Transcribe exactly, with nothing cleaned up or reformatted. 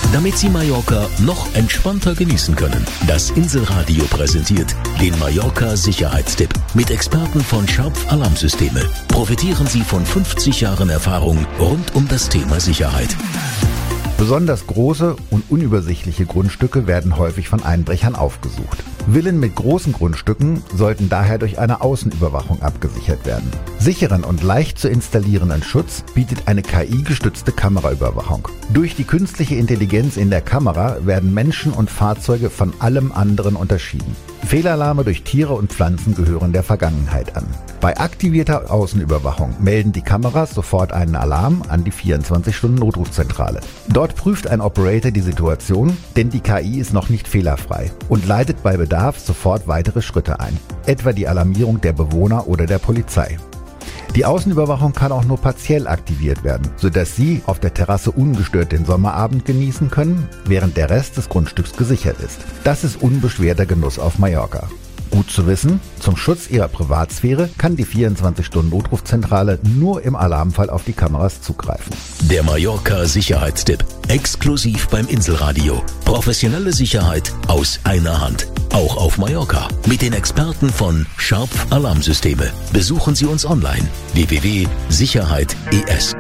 damit Sie Mallorca noch entspannter genießen können. Das Inselradio präsentiert den Mallorca Sicherheitstipp mit Experten von Scharpf Alarmsysteme. Profitieren Sie von fünfzig Jahren Erfahrung rund um das Thema Sicherheit. Besonders große und unübersichtliche Grundstücke werden häufig von Einbrechern aufgesucht. Villen mit großen Grundstücken sollten daher durch eine Außenüberwachung abgesichert werden. Sicheren und leicht zu installierenden Schutz bietet eine K I-gestützte Kameraüberwachung. Durch die künstliche Intelligenz in der Kamera werden Menschen und Fahrzeuge von allem anderen unterschieden. Fehlalarme durch Tiere und Pflanzen gehören der Vergangenheit an. Bei aktivierter Außenüberwachung melden die Kameras sofort einen Alarm an die vierundzwanzig Stunden Notrufzentrale. Dort prüft ein Operator die Situation, denn die K I ist noch nicht fehlerfrei und leitet bei Bedarf sofort weitere Schritte ein, etwa die Alarmierung der Bewohner oder der Polizei. Die Außenüberwachung kann auch nur partiell aktiviert werden, sodass Sie auf der Terrasse ungestört den Sommerabend genießen können, während der Rest des Grundstücks gesichert ist. Das ist unbeschwerter Genuss auf Mallorca. Gut zu wissen, zum Schutz Ihrer Privatsphäre kann die vierundzwanzig Stunden Notrufzentrale nur im Alarmfall auf die Kameras zugreifen. Der Mallorca Sicherheitstipp, exklusiv beim Inselradio. Professionelle Sicherheit aus einer Hand. Auch auf Mallorca. Mit den Experten von Scharpf Alarmsysteme. Besuchen Sie uns online w w w punkt sicherheit punkt e s.